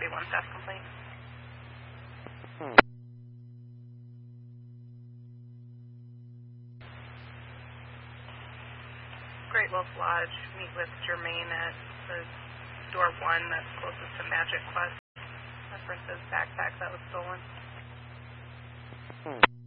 331 theft complaint. Great Wolf Lodge, meet with Jermaine at the door 1 that's closest to Magic Quest. References backpack that was stolen.